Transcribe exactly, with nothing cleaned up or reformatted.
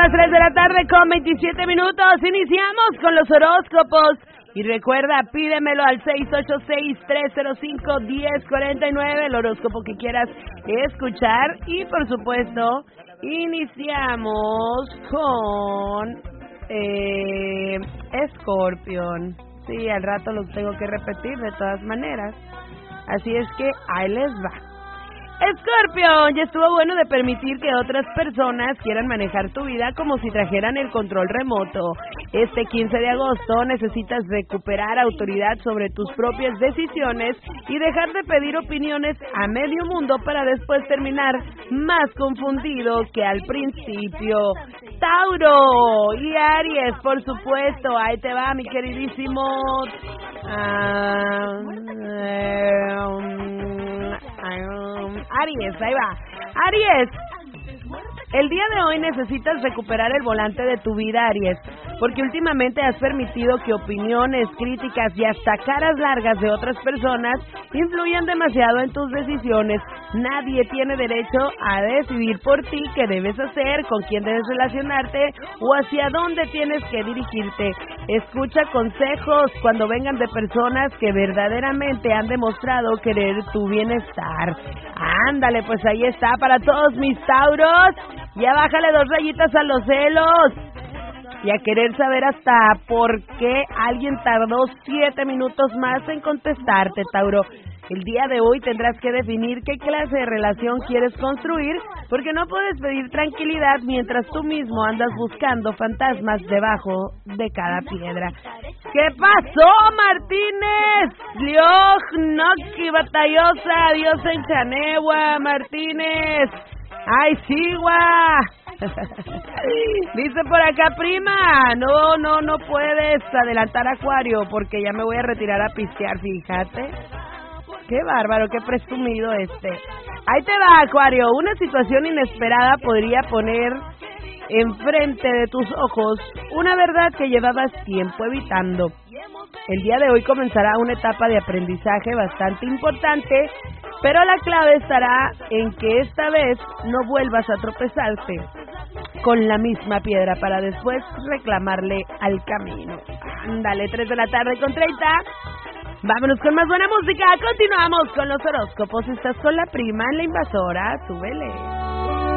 las tres de la tarde con veintisiete minutos. Iniciamos con los horóscopos. Y recuerda, pídemelo al seis ocho seis, tres cero cinco, uno cero cuatro nueve, el horóscopo que quieras escuchar. Y por supuesto, iniciamos con eh, Escorpión. Sí, al rato los tengo que repetir de todas maneras. Así es que ahí les va. Escorpión, ya estuvo bueno de permitir que otras personas quieran manejar tu vida como si trajeran el control remoto. Este quince de agosto necesitas recuperar autoridad sobre tus propias decisiones y dejar de pedir opiniones a medio mundo para después terminar más confundido que al principio. Tauro y Aries, por supuesto, ahí te va mi queridísimo... Uh, um, Aries, ahí va. Aries, el día de hoy necesitas recuperar el volante de tu vida, Aries, porque últimamente has permitido que opiniones, críticas y hasta caras largas de otras personas influyan demasiado en tus decisiones. Nadie tiene derecho a decidir por ti qué debes hacer, con quién debes relacionarte o hacia dónde tienes que dirigirte. Escucha consejos cuando vengan de personas que verdaderamente han demostrado querer tu bienestar. Ándale, pues ahí está para todos mis Tauros. Ya bájale dos rayitas a los celos y a querer saber hasta por qué alguien tardó siete minutos más en contestarte, Tauro. El día de hoy tendrás que definir qué clase de relación quieres construir, porque no puedes pedir tranquilidad mientras tú mismo andas buscando fantasmas debajo de cada piedra. ¿Qué pasó, Martínez? Lioj, Noki, Batallosa, Dios en Chanegua, Martínez. ¡Ay, sí, guá! Dice por acá, prima, no, no, no puedes adelantar Acuario porque ya me voy a retirar a pistear, fíjate. Qué bárbaro, qué presumido este. Ahí te va, Acuario. Una situación inesperada podría poner enfrente de tus ojos una verdad que llevabas tiempo evitando. El día de hoy comenzará una etapa de aprendizaje bastante importante, pero la clave estará en que esta vez no vuelvas a tropezarte con la misma piedra para después reclamarle al camino. Ándale, tres de la tarde con treinta. Vámonos con más buena música. Continuamos con los horóscopos. Estás con la prima en La Invasora. Súbele.